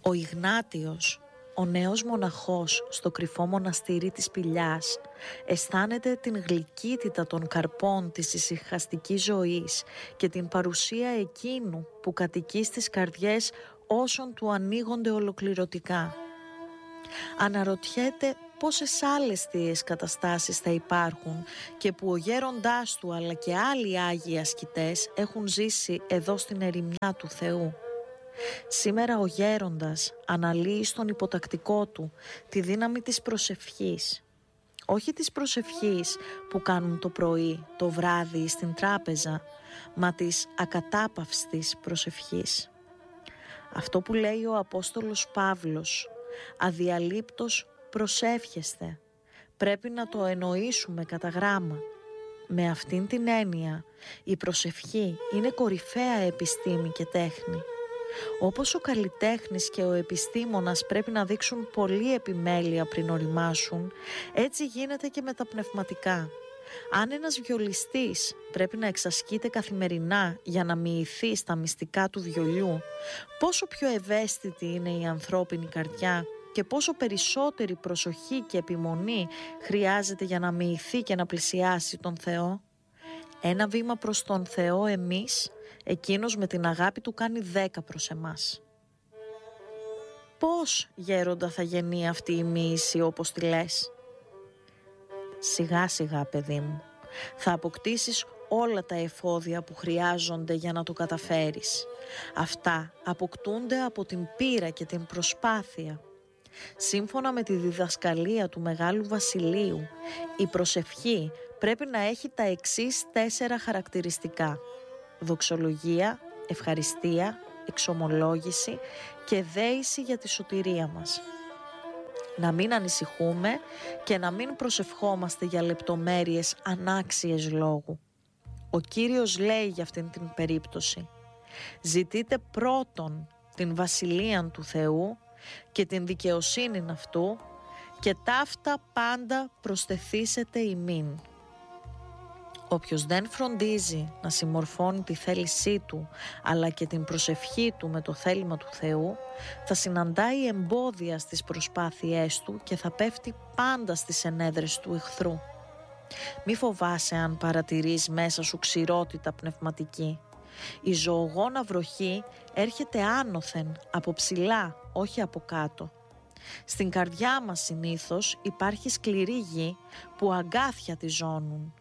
Ο Ιγνάτιος, ο νέος μοναχός στο κρυφό μοναστήρι της Σπηλιάς, αισθάνεται την γλυκύτητα των καρπών της ησυχαστικής ζωής και την παρουσία εκείνου που κατοικεί στις καρδιές όσων του ανοίγονται ολοκληρωτικά. Αναρωτιέται πόσες άλλες θείες καταστάσεις θα υπάρχουν και που ο γέροντάς του αλλά και άλλοι Άγιοι ασκητές έχουν ζήσει εδώ στην ερημιά του Θεού. Σήμερα ο γέροντας αναλύει στον υποτακτικό του τη δύναμη της προσευχής. Όχι της προσευχής που κάνουν το πρωί, το βράδυ στην τράπεζα, μα της ακατάπαυστης προσευχής. Αυτό που λέει ο Απόστολος Παύλος, αδιαλείπτως προσεύχεστε, πρέπει να το εννοήσουμε κατά γράμμα. Με αυτήν την έννοια η προσευχή είναι κορυφαία επιστήμη και τέχνη. Όπως ο καλλιτέχνης και ο επιστήμονας πρέπει να δείξουν πολλή επιμέλεια πριν οριμάσουν, έτσι γίνεται και με τα πνευματικά. Αν ένας βιολιστής πρέπει να εξασκείται καθημερινά για να μοιηθεί στα μυστικά του βιολιού, πόσο πιο ευαίσθητη είναι η ανθρώπινη καρδιά και πόσο περισσότερη προσοχή και επιμονή χρειάζεται για να μοιηθεί και να πλησιάσει τον Θεό. Ένα βήμα προς τον Θεό εμείς, εκείνος με την αγάπη του κάνει 10 προς εμάς. Πώς, γέροντα, θα γεννεί αυτή η μοίηση όπως τη λες? Σιγά σιγά, παιδί μου, θα αποκτήσεις όλα τα εφόδια που χρειάζονται για να το καταφέρεις. Αυτά αποκτούνται από την πείρα και την προσπάθεια. Σύμφωνα με τη διδασκαλία του Μεγάλου Βασιλείου, η προσευχή πρέπει να έχει τα εξής 4 χαρακτηριστικά: δοξολογία, ευχαριστία, εξομολόγηση και δέηση για τη σωτηρία μας. Να μην ανησυχούμε και να μην προσευχόμαστε για λεπτομέρειες ανάξιες λόγου. Ο Κύριος λέει για αυτήν την περίπτωση: ζητείτε πρώτον την βασιλείαν του Θεού και την δικαιοσύνην αυτού και ταύτα πάντα προστεθήσετε ημίν. Όποιος δεν φροντίζει να συμμορφώνει τη θέλησή του αλλά και την προσευχή του με το θέλημα του Θεού, θα συναντάει εμπόδια στις προσπάθειές του και θα πέφτει πάντα στις ενέδρες του εχθρού. Μη φοβάσαι αν παρατηρείς μέσα σου ξηρότητα πνευματική. Η ζωογόνα βροχή έρχεται άνωθεν, από ψηλά, όχι από κάτω. Στην καρδιά μας συνήθως υπάρχει σκληρή γη που αγκάθια τη ζώνουν.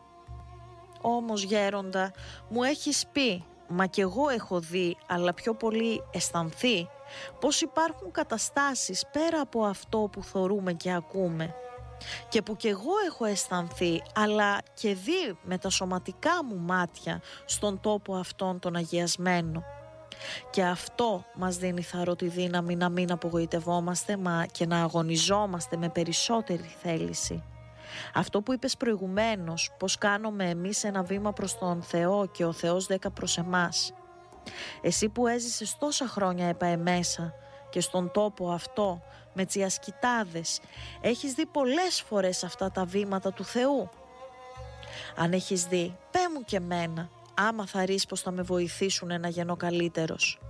Όμως, γέροντα, μου έχεις πει, μα κι εγώ έχω δει, αλλά πιο πολύ αισθανθεί, πως υπάρχουν καταστάσεις πέρα από αυτό που θωρούμε και ακούμε και που κι εγώ έχω αισθανθεί, αλλά και δει με τα σωματικά μου μάτια στον τόπο αυτόν τον αγιασμένο. Και αυτό μας δίνει θαρώ τη δύναμη να μην απογοητευόμαστε, μα και να αγωνιζόμαστε με περισσότερη θέληση. Αυτό που είπες προηγουμένως, πως κάνουμε εμείς ένα βήμα προς τον Θεό και ο Θεός 10 προς εμάς. Εσύ που έζησες τόσα χρόνια επαεμέσα και στον τόπο αυτό με τσιασκητάδες, έχεις δει πολλές φορές αυτά τα βήματα του Θεού? Αν έχεις δει, πέ μου και μένα, άμα θα ρεις πως θα με βοηθήσουν να γεννώ καλύτερος.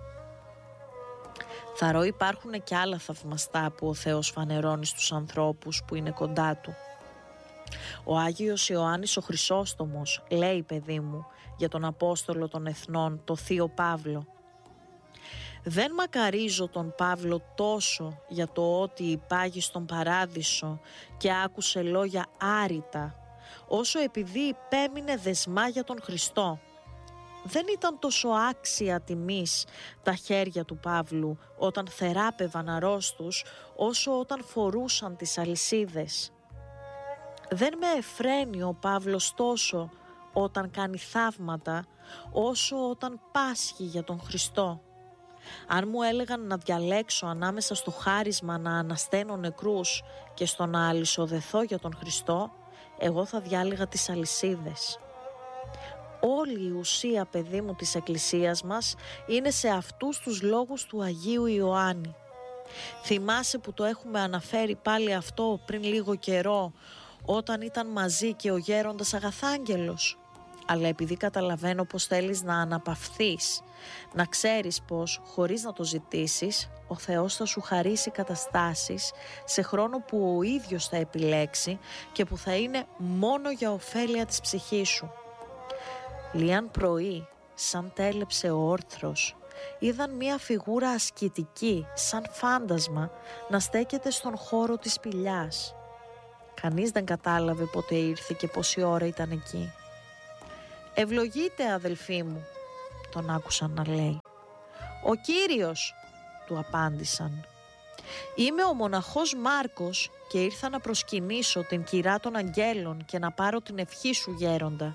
Θαρώ υπάρχουν και άλλα θαυμαστά που ο Θεός φανερώνει στους ανθρώπους που είναι κοντά Του. Ο Άγιος Ιωάννης ο Χρυσόστομος λέει, παιδί μου, για τον Απόστολο των Εθνών, το Θείο Παύλο: δεν μακαρίζω τον Παύλο τόσο για το ότι υπάγει στον παράδεισο και άκουσε λόγια άρρητα, όσο επειδή υπέμεινε δεσμά για τον Χριστό. Δεν ήταν τόσο άξια τιμής τα χέρια του Παύλου όταν θεράπευαν αρρώστους, όσο όταν φορούσαν τις αλυσίδες. Δεν με εφραίνει ο Παύλος τόσο όταν κάνει θαύματα, όσο όταν πάσχει για τον Χριστό. Αν μου έλεγαν να διαλέξω ανάμεσα στο χάρισμα να ανασταίνω νεκρούς και στο να αλυσοδεθώ για τον Χριστό, εγώ θα διάλεγα τις αλυσίδες. Όλη η ουσία, παιδί μου, της Εκκλησίας μας είναι σε αυτούς τους λόγους του Αγίου Ιωάννη. Θυμάσαι που το έχουμε αναφέρει πάλι αυτό πριν λίγο καιρό, όταν ήταν μαζί και ο γέροντας Αγαθάγγελος? Αλλά επειδή καταλαβαίνω πως θέλεις να αναπαυθείς, να ξέρεις πως, χωρίς να το ζητήσεις, ο Θεός θα σου χαρίσει καταστάσεις σε χρόνο που ο ίδιος θα επιλέξει και που θα είναι μόνο για ωφέλεια της ψυχής σου. Λίαν πρωί, σαν τέλεψε ο όρθρος, είδαν μία φιγούρα ασκητική, σαν φάντασμα, να στέκεται στον χώρο της σπηλιάς. Κανείς δεν κατάλαβε πότε ήρθε και πόση ώρα ήταν εκεί. «Ευλογείτε, αδελφοί μου», τον άκουσαν να λέει. «Ο Κύριος», του απάντησαν. «Είμαι ο μοναχός Μάρκος και ήρθα να προσκυνήσω την κυρά των αγγέλων και να πάρω την ευχή σου, γέροντα».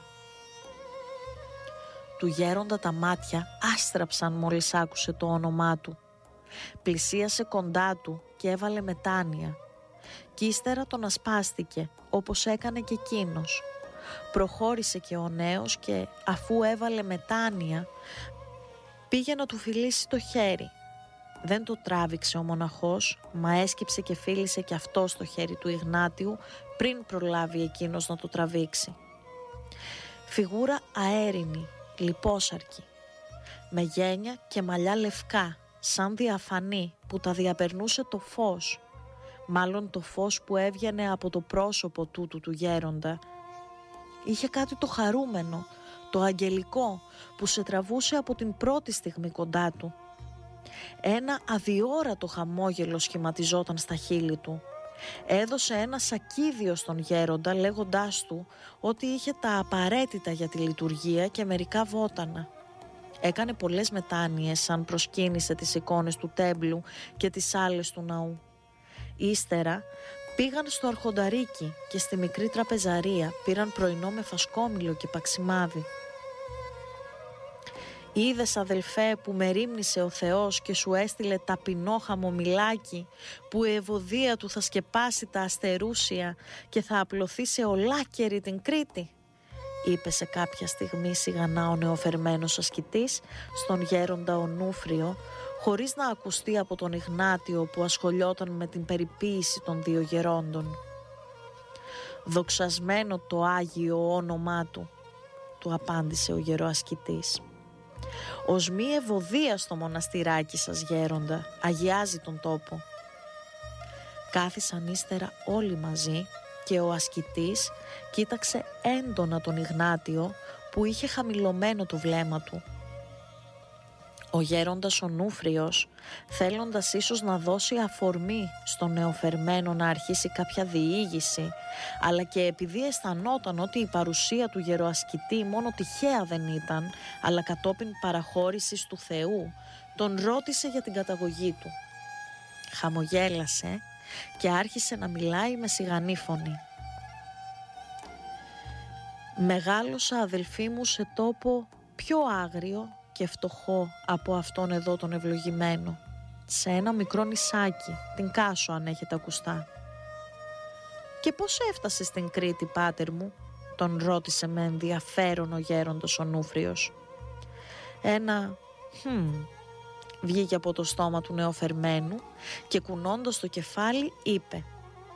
Του γέροντα τα μάτια άστραψαν μόλις άκουσε το όνομά του. Πλησίασε κοντά του και έβαλε μετάνοια. Κι ύστερα τον ασπάστηκε όπως έκανε και εκείνος. Προχώρησε και ο νέος και αφού έβαλε μετάνοια πήγε να του φιλήσει το χέρι. Δεν το τράβηξε ο μοναχός, μα έσκυψε και φίλησε και αυτό στο χέρι του Ιγνάτιου πριν προλάβει εκείνος να το τραβήξει. Φιγούρα αέρινη, λιπόσαρκη, με γένια και μαλλιά λευκά, σαν διαφανή που τα διαπερνούσε το φως, μάλλον το φως που έβγαινε από το πρόσωπο τούτου του γέροντα. Είχε κάτι το χαρούμενο, το αγγελικό που σε τραβούσε από την πρώτη στιγμή κοντά του. Ένα αδιόρατο χαμόγελο σχηματιζόταν στα χείλη του. Έδωσε ένα σακίδιο στον γέροντα λέγοντάς του ότι είχε τα απαραίτητα για τη λειτουργία και μερικά βότανα. Έκανε πολλές μετάνοιες σαν προσκύνησε τις εικόνες του τέμπλου και τις άλλες του ναού. Ύστερα πήγαν στο αρχονταρίκι και στη μικρή τραπεζαρία, πήραν πρωινό με φασκόμηλο και παξιμάδι. «Είδες, αδελφέ, που με ρίμνησε ο Θεός και σου έστειλε ταπεινό χαμομηλάκι που η ευωδία του θα σκεπάσει τα αστερούσια και θα απλωθεί σε ολάκερη την Κρήτη», είπε σε κάποια στιγμή σιγανά ο νεοφερμένος ασκητής στον γέροντα Ονούφριο, χωρίς να ακουστεί από τον Ιγνάτιο που ασχολιόταν με την περιποίηση των δύο γερόντων. «Δοξασμένο το Άγιο όνομά του», του απάντησε ο γεροασκητής. «Ως μη ευωδία στο μοναστηράκι σας, γέροντα, αγιάζει τον τόπο». Κάθισαν ύστερα όλοι μαζί και ο ασκητής κοίταξε έντονα τον Ιγνάτιο που είχε χαμηλωμένο το βλέμμα του. Ο γέροντας Ονούφριος, θέλοντας ίσως να δώσει αφορμή στον νεοφερμένο να αρχίσει κάποια διήγηση, αλλά και επειδή αισθανόταν ότι η παρουσία του γεροασκητή μόνο τυχαία δεν ήταν, αλλά κατόπιν παραχώρησης του Θεού, τον ρώτησε για την καταγωγή του. Χαμογέλασε και άρχισε να μιλάει με σιγανή φωνή. «Μεγάλωσα, αδελφοί μου, σε τόπο πιο άγριο και φτωχό από αυτόν εδώ τον ευλογημένο, σε ένα μικρό νησάκι, την Κάσο αν έχετε ακουστά». «Και πώς έφτασες στην Κρήτη, πάτερ μου?» τον ρώτησε με ενδιαφέρον ο γέροντας Ονούφριος. Ένα βγήκε από το στόμα του νεοφερμένου και κουνώντας το κεφάλι είπε: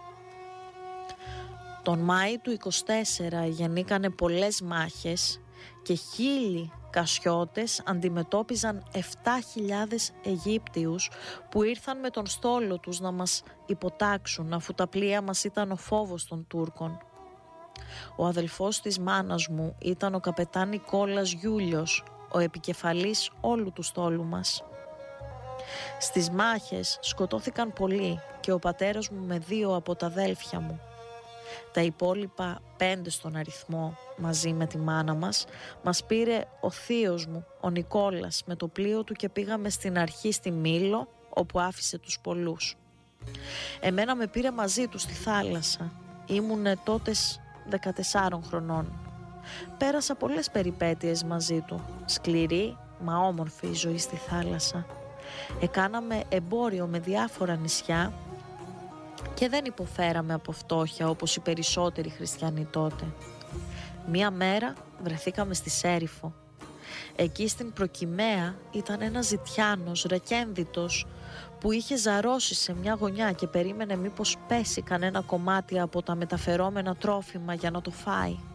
«Τον Μάη του 24 γεννήκανε πολλές μάχες και 1.000 Κασιώτες αντιμετώπιζαν 7.000 Αιγύπτιους που ήρθαν με τον στόλο τους να μας υποτάξουν, αφού τα πλοία μας ήταν ο φόβος των Τούρκων. Ο αδελφός της μάνας μου ήταν ο καπετάν Νικόλας Γιούλιος, ο επικεφαλής όλου του στόλου μας. Στις μάχες σκοτώθηκαν πολλοί και ο πατέρας μου με 2 από τα αδέλφια μου. Τα υπόλοιπα 5 στον αριθμό μαζί με τη μάνα μας πήρε ο θείος μου, ο Νικόλας, με το πλοίο του και πήγαμε στην αρχή στη Μήλο, όπου άφησε τους πολλούς. Εμένα με πήρε μαζί του στη θάλασσα. Ήμουνε τότε 14 χρονών. Πέρασα πολλές περιπέτειες μαζί του. Σκληρή, μα όμορφη η ζωή στη θάλασσα. Εκάναμε εμπόριο με διάφορα νησιά και δεν υποφέραμε από φτώχεια όπως οι περισσότεροι χριστιανοί τότε. Μία μέρα βρεθήκαμε στη Σέριφο. Εκεί στην Προκυμαία ήταν ένας ζητιάνος ρεκένδυτος που είχε ζαρώσει σε μια γωνιά και περίμενε μήπως πέσει κανένα κομμάτι από τα μεταφερόμενα τρόφιμα για να το φάει.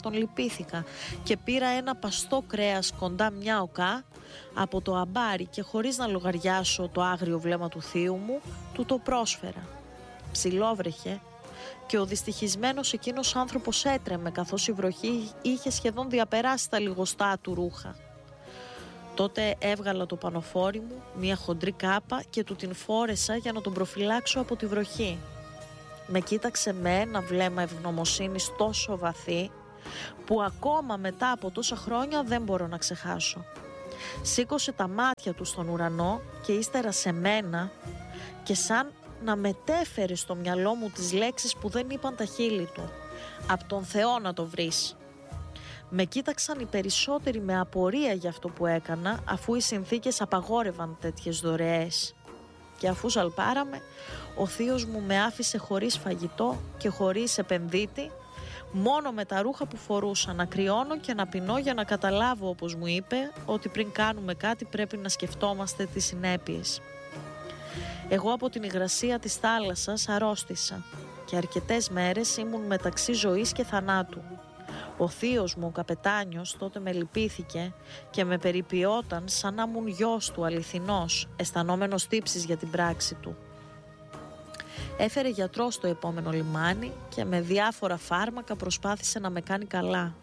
τον λυπήθηκα και πήρα ένα παστό κρέας κοντά μια οκά από το αμπάρι και χωρίς να λογαριάσω το άγριο βλέμμα του θείου μου, του το πρόσφερα. Ψιλόβρεχε και ο δυστυχισμένος εκείνος άνθρωπος έτρεμε καθώς η βροχή είχε σχεδόν διαπεράσει τα λιγοστά του ρούχα. Τότε έβγαλα το πανοφόρι μου, μια χοντρή κάπα και του την φόρεσα για να τον προφυλάξω από τη βροχή. Με κοίταξε με ένα βλέμμα ευγνωμοσύνης τόσο βαθύ που ακόμα μετά από τόσα χρόνια δεν μπορώ να ξεχάσω. Σήκωσε τα μάτια του στον ουρανό και ύστερα σε μένα και σαν να μετέφερε στο μυαλό μου τις λέξεις που δεν είπαν τα χείλη του. «Απ' τον Θεό να το βρεις». Με κοίταξαν οι περισσότεροι με απορία για αυτό που έκανα, αφού οι συνθήκες απαγόρευαν τέτοιες δωρεές. Και αφού σαλπάραμε, ο θείος μου με άφησε χωρίς φαγητό και χωρίς επενδύτη, μόνο με τα ρούχα που φορούσα να κρυώνω και να πεινώ για να καταλάβω, όπως μου είπε, ότι πριν κάνουμε κάτι πρέπει να σκεφτόμαστε τις συνέπειες. Εγώ από την υγρασία της θάλασσας αρρώστησα και αρκετές μέρες ήμουν μεταξύ ζωής και θανάτου. Ο θείος μου, ο καπετάνιος, τότε με λυπήθηκε και με περιποιόταν σαν να ήμουν γιος του αληθινός, αισθανόμενος τύψεις για την πράξη του. Έφερε γιατρό στο επόμενο λιμάνι και με διάφορα φάρμακα προσπάθησε να με κάνει καλά.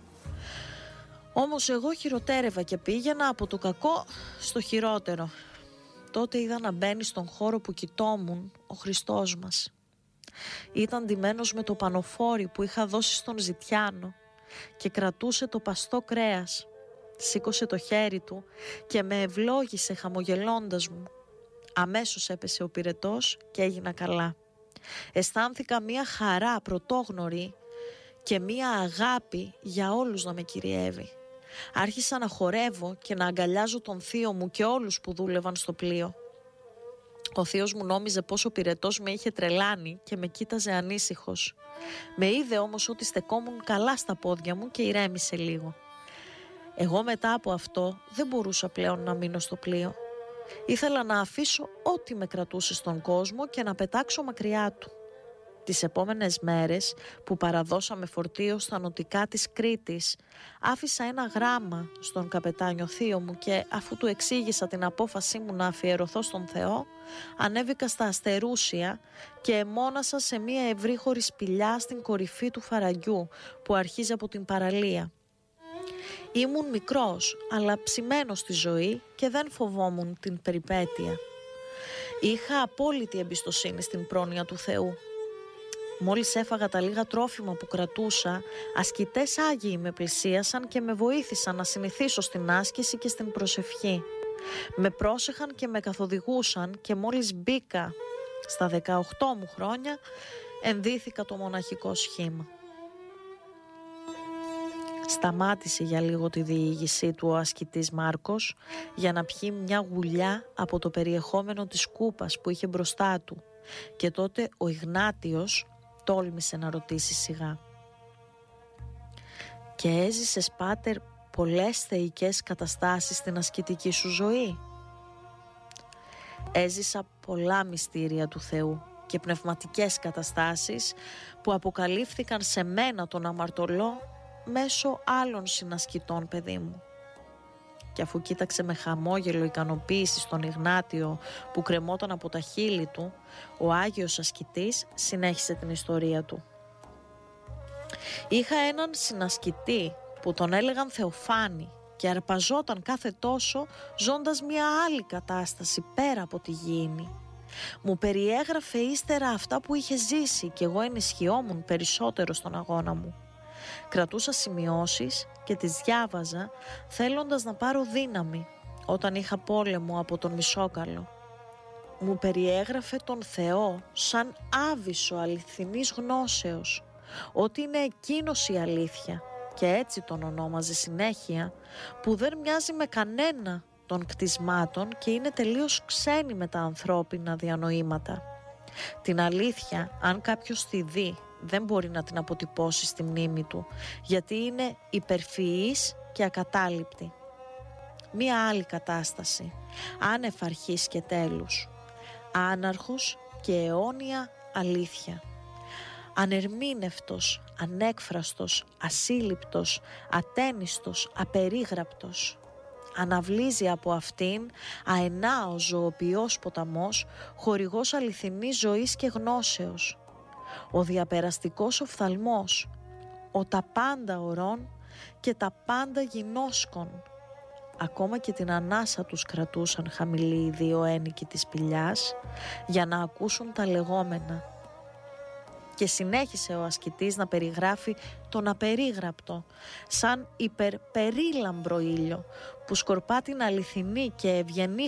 Όμως εγώ χειροτέρευα και πήγαινα από το κακό στο χειρότερο. Τότε είδα να μπαίνει στον χώρο που κοιτόμουν ο Χριστός μας. Ήταν ντυμένος με το πανοφόρι που είχα δώσει στον Ζητιάνο και κρατούσε το παστό κρέας. Σήκωσε το χέρι του και με ευλόγησε χαμογελώντας μου. Αμέσως έπεσε ο πυρετός και έγινα καλά. Αισθάνθηκα μία χαρά πρωτόγνωρη και μία αγάπη για όλους να με κυριεύει. Άρχισα να χορεύω και να αγκαλιάζω τον θείο μου και όλους που δούλευαν στο πλοίο. Ο θείος μου νόμιζε πως ο πυρετός με είχε τρελάνει και με κοίταζε ανήσυχος. Με είδε όμως ότι στεκόμουν καλά στα πόδια μου και ηρέμησε λίγο. Εγώ μετά από αυτό δεν μπορούσα πλέον να μείνω στο πλοίο. Ήθελα να αφήσω ό,τι με κρατούσε στον κόσμο και να πετάξω μακριά του. Τις επόμενες μέρες που παραδώσαμε φορτίο στα νοτικά της Κρήτης, άφησα ένα γράμμα στον καπετάνιο θείο μου και αφού του εξήγησα την απόφασή μου να αφιερωθώ στον Θεό, ανέβηκα στα Αστερούσια και εμώνασα σε μια ευρύχωρη σπηλιά στην κορυφή του φαραγγιού που αρχίζει από την παραλία. Ήμουν μικρός, αλλά ψημένος στη ζωή και δεν φοβόμουν την περιπέτεια. Είχα απόλυτη εμπιστοσύνη στην πρόνοια του Θεού. Μόλις έφαγα τα λίγα τρόφιμα που κρατούσα, ασκητές άγιοι με πλησίασαν και με βοήθησαν να συνηθίσω στην άσκηση και στην προσευχή. Με πρόσεχαν και με καθοδηγούσαν και μόλις μπήκα στα 18 μου χρόνια, ενδύθηκα το μοναχικό σχήμα. Σταμάτησε για λίγο τη διήγησή του ο ασκητής Μάρκος για να πιει μια γουλιά από το περιεχόμενο της κούπας που είχε μπροστά του και τότε ο Ιγνάτιος τόλμησε να ρωτήσει σιγά. «Και έζησες, πάτερ, πολλές θεϊκές καταστάσεις στην ασκητική σου ζωή?» «Έζησα πολλά μυστήρια του Θεού και πνευματικές καταστάσεις που αποκαλύφθηκαν σε μένα τον αμαρτωλό μέσω άλλων συνασκητών, παιδί μου». Και αφού κοίταξε με χαμόγελο ικανοποίηση στον Ιγνάτιο που κρεμόταν από τα χείλη του, ο Άγιος ασκητής συνέχισε την ιστορία του. «Είχα έναν συνασκητή που τον έλεγαν Θεοφάνη και αρπαζόταν κάθε τόσο ζώντας μια άλλη κατάσταση πέρα από τη γήινη. Μου περιέγραφε ύστερα αυτά που είχε ζήσει και εγώ ενισχυόμουν περισσότερο στον αγώνα μου. Κρατούσα σημειώσεις και τις διάβαζα θέλοντας να πάρω δύναμη όταν είχα πόλεμο από τον Μισόκαλο. Μου περιέγραφε τον Θεό σαν άβυσσο αληθινής γνώσεως, ότι είναι εκείνος η αλήθεια και έτσι τον ονόμαζε συνέχεια, που δεν μοιάζει με κανένα των κτισμάτων και είναι τελείως ξένη με τα ανθρώπινα διανοήματα. Την αλήθεια, αν κάποιος τη δει, δεν μπορεί να την αποτυπώσει στη μνήμη του, γιατί είναι υπερφυής και ακατάληπτη. Μία άλλη κατάσταση, άνευ αρχής και τέλους, άναρχος και αιώνια αλήθεια. ανερμήνευτος, ανέκφραστος, ασύλληπτος, ατένιστος, απερίγραπτος. Αναβλύζει από αυτήν αενάος ζωοποιός ποταμός, χορηγός αληθινής ζωής και γνώσεως. Ο διαπεραστικός οφθαλμός, ο τα πάντα ορών και τα πάντα γινώσκων. Ακόμα και την ανάσα τους κρατούσαν χαμηλή οι δύο ένικοι της σπηλιάς για να ακούσουν τα λεγόμενα. Και συνέχισε ο ασκητής να περιγράφει τον απερίγραπτο, σαν υπερπερίλαμπρο ήλιο που σκορπά την αληθινή και ευγενή